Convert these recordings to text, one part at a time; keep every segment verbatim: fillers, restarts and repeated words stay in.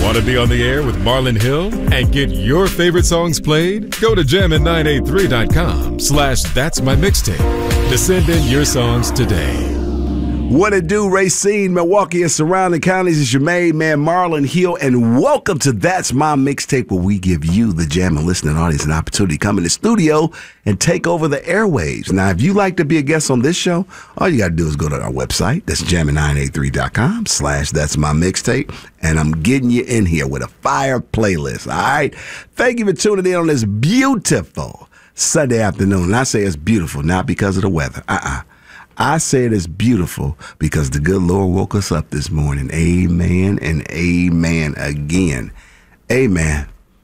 Want to be on the air with Marlon Hill and get your favorite songs played? Go to jammin nine eight three dot com slash that's my mixtape to send in your songs today. What it do, Racine, Milwaukee, and surrounding counties? It's your main man, Marlon Hill, and welcome to That's My Mixtape, where we give you, the jamming listening audience, an opportunity to come in the studio and take over the airwaves. Now, if you like to be a guest on this show, all you got to do is go to our website. That's jammin nine eight three dot com slash That's My Mixtape, and I'm getting you in here with a fire playlist, all right? Thank you for tuning in on this beautiful Sunday afternoon. And I say it's beautiful, not because of the weather. Uh-uh. I say it is beautiful because the good Lord woke us up this morning. Amen and amen again. Amen.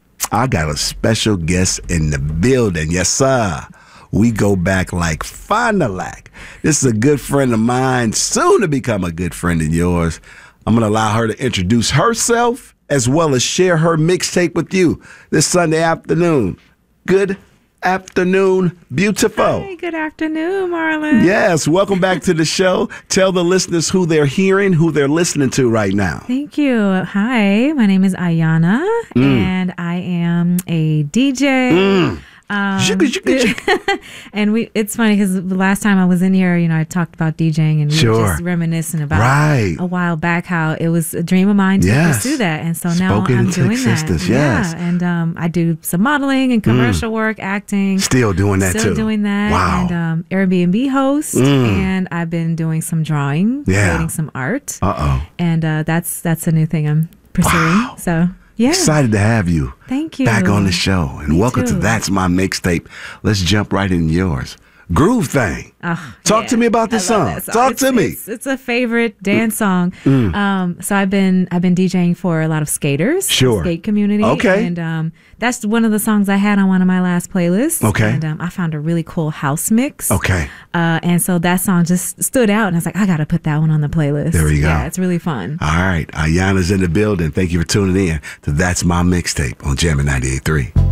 I got a special guest in the building. Yes, sir. We go back like Fond du Lac. This is a good friend of mine, soon to become a good friend of yours. I'm going to allow her to introduce herself as well as share her mixtape with you this Sunday afternoon. Good afternoon, beautiful. Hey, good afternoon, Marlon. Yes, welcome back to the show. Tell the listeners who they're hearing, who they're listening to right now. Thank you. Hi, my name is Ayana, mm. and I am a D J. Mm. Um, shika, shika, shika. And we it's funny because the last time I was in here, you know, I talked about DJing and we sure. were just reminiscing about right. a while back how it was a dream of mine to yes. pursue that. And so now Spoken I'm into doing existence. that. Yes. Yeah. And um, I do some modeling and commercial mm. work, acting. Still doing that Still too. Still doing that. Wow. And um, Airbnb host. Mm. And I've been doing some drawing, yeah. creating some art. Uh-oh. And uh, that's that's a new thing I'm pursuing. Wow. So yeah. Excited to have you. Thank you. Back on the show. And Me welcome too. to That's My Mixtape. Let's jump right in yours. Groove Thing. Oh, Talk yeah. to me about this song. song. Talk it's, to me. It's, it's a favorite dance song. Mm. Um, so I've been I've been DJing for a lot of skaters, sure, skate community. Okay, and um, that's one of the songs I had on one of my last playlists. Okay, and um, I found a really cool house mix. Okay, uh, and so that song just stood out, and I was like, I got to put that one on the playlist. There we go. Yeah, it's really fun. All right, Ayana's in the building. Thank you for tuning in to That's My Mixtape on Jammin' ninety-eight point three.